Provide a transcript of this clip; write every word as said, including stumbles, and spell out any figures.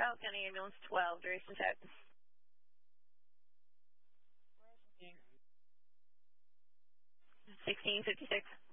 Dallas County Ambulance twelve, duration check. sixteen fifty-six.